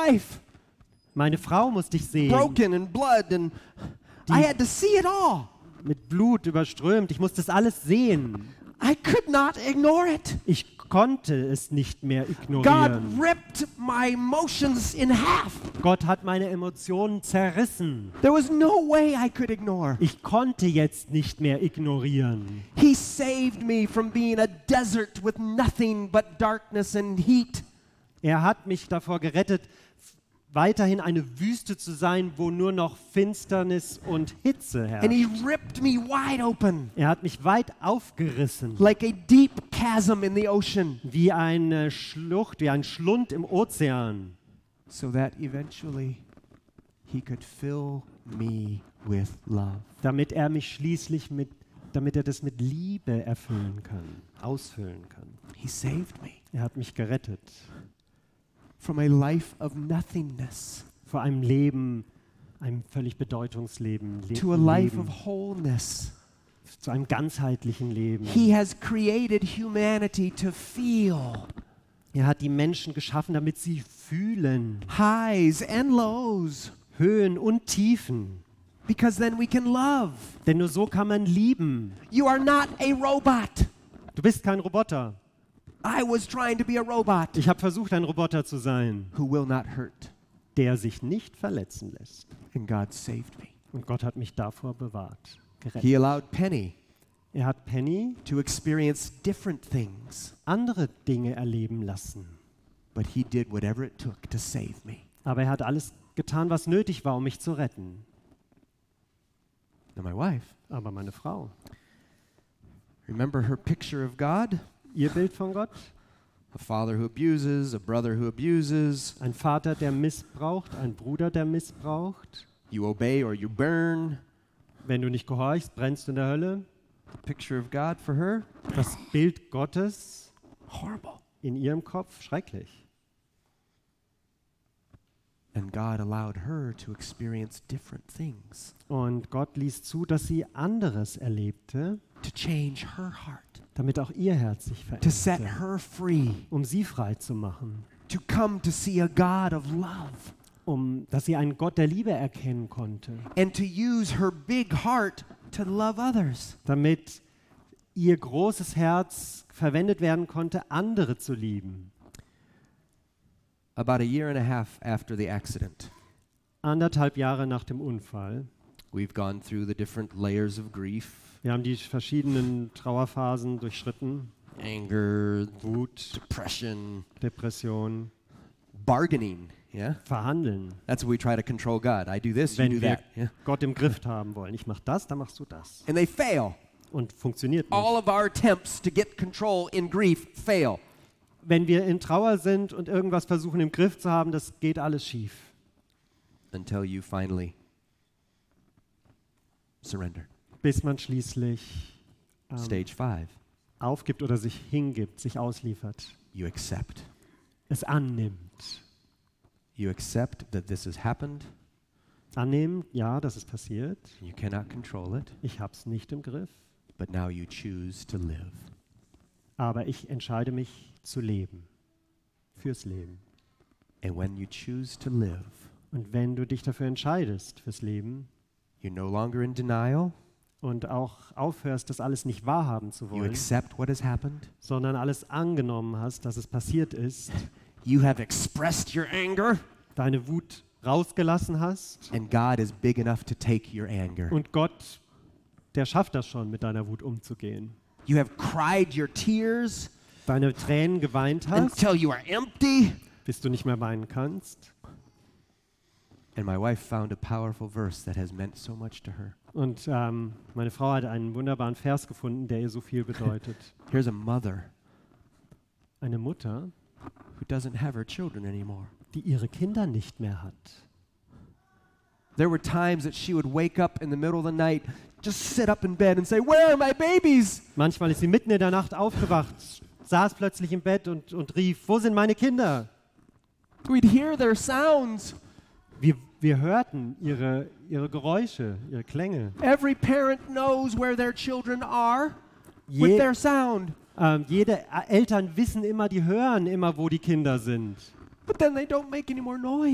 wife, Meine Frau musste ich sehen, broken and blood, and I had to see it all. mit Blut überströmt. Ich musste es alles sehen. I could not ignore it. Ich konnte es nicht mehr God ignorieren. ripped my emotions in half. Gott hat meine Emotionen zerrissen. There was no way I could ignore. Ich konnte jetzt nicht mehr ignorieren. He saved me from being a desert with nothing but darkness and heat. Er hat mich davor gerettet, weiterhin eine Wüste zu sein, wo nur noch Finsternis und Hitze And he herrscht. ripped me wide open Er hat mich weit aufgerissen, like a deep chasm in the ocean wie eine Schlucht, wie ein Schlund im Ozean, so that eventually he could fill me with love. damit er das mit Liebe erfüllen kann, ausfüllen kann. He saved me Er hat mich gerettet from a life of nothingness vor einem Leben, einem völlig Bedeutungsleben, to a life Leben, of wholeness. zu einem ganzheitlichen Leben. He has created humanity to feel Er hat die Menschen geschaffen, damit sie fühlen, highs and lows, Höhen und Tiefen. because then we can love. Denn nur so kann man lieben. You are not a robot. Du bist kein Roboter. I was trying to be a robot Ich habe versucht, ein Roboter zu sein, who will not hurt. der sich nicht verletzen lässt. And God saved me. Und Gott hat mich davor bewahrt, gerettet. He allowed Penny Er hat Penny to experience different things, andere Dinge erleben lassen. but he did whatever it took to save me. Aber er hat alles getan, was nötig war, um mich zu retten. Now my wife, Aber meine Frau, remember her picture of God? ihr Bild von Gott? A father who abuses, a brother who abuses. Ein Vater, der missbraucht, ein Bruder, der missbraucht. You obey or you burn. Wenn du nicht gehorchst, brennst du in der Hölle. The picture of God for her? Das Bild Gottes Horrible. in ihrem Kopf, schrecklich. And God allowed her to experience different things Und Gott ließ zu, dass sie anderes erlebte, to change her heart, damit auch ihr Herz sich to set veränderte, her free, um sie frei zu machen, to come to see a God of love, dass sie einen Gott der Liebe erkennen konnte, and to use her big heart to love others. damit ihr großes Herz verwendet werden konnte, andere zu lieben. About a year and a half after the accident, 1,5 Jahre nach dem Unfall. we've gone through the different layers of grief, Wir haben die verschiedenen Trauerphasen durchschritten. anger, Wut, depression, Depression, bargaining, yeah? Verhandeln. That's what we try to control God. I do this, you Wenn do wir that. Yeah? Gott im Griff haben wollen. Ich mach das, dann machst du das. And they fail. Und funktioniert All nicht. of our attempts to get control in grief fail. Wenn wir in Trauer sind und irgendwas versuchen im Griff zu haben, das geht alles schief. Until you finally surrender. Bis man schließlich Stage 5, aufgibt oder sich hingibt, sich ausliefert. you accept. Es annimmt. You accept that this has happened. Annehmen, ja, das ist passiert. You cannot control it, Ich hab's nicht im Griff. but now you choose to live. Aber ich entscheide mich zu leben. Fürs Leben. And when you choose to live, Und wenn du dich dafür entscheidest, fürs Leben, you're no longer in denial. und auch aufhörst, das alles nicht wahrhaben zu You wollen, accept what has happened. sondern alles angenommen hast, dass es passiert ist, You have expressed your anger, deine Wut rausgelassen hast and God is big enough to take your anger. und Gott, der schafft das schon, mit deiner Wut umzugehen. You have cried your tears Deine Tränen geweint hast, until you are empty. bis du nicht mehr weinen kannst. And my wife found a powerful verse that has meant so much to her. Und meine Frau hat einen wunderbaren Vers gefunden, der ihr so viel bedeutet. Here's a mother Eine Mutter, who doesn't have her children anymore. die ihre Kinder nicht mehr hat. There were times that she would wake up in the middle of the night, just sit up in bed and say, "Where are my babies?" Manchmal ist sie mitten in der Nacht aufgewacht, saß plötzlich im Bett und rief, wo sind meine Kinder? We'd hear their sounds. Wir hörten ihre Geräusche, ihre Klänge. Every parent knows where their children are with Je- their sound. Eltern wissen immer, die hören immer, wo die Kinder sind. But then they don't make any more noise.